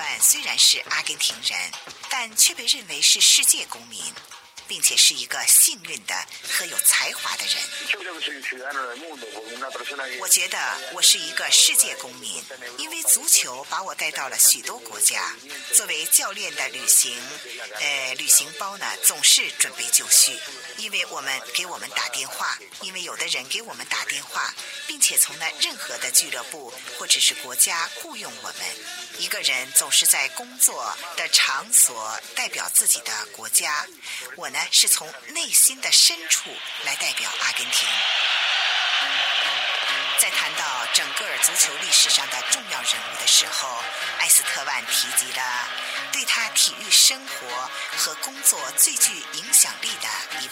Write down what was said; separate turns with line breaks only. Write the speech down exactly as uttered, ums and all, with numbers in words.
万虽然是阿根廷人，但却被认为是世界公民，并且是一个幸运的和有才华的人。我觉得我是一个世界公民，因为足球把我带到了许多国家。作为教练的旅行，呃，旅行包呢总是准备就绪，因为我们给我们打电话，因为有的人给我们打电话，并且从那任何的俱乐部或者是国家雇佣我们。一个人总是在工作的场所代表自己的国家，我呢是从内心的深处来代表阿根廷。在谈到整个足球历史上的重要人物的时候，埃斯特万提及了对他体育生活和工作最具影响力的一位